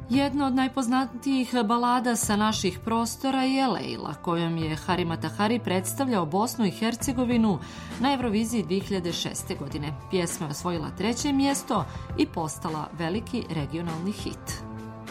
Jedna od najpoznatijih balada sa naših prostora je Lejla, kojom je Harim Tahari predstavljao Bosnu i Hercegovinu na Euroviziji 2006. godine. Pjesma je osvojila 3. mjesto i postala veliki regionalni hit.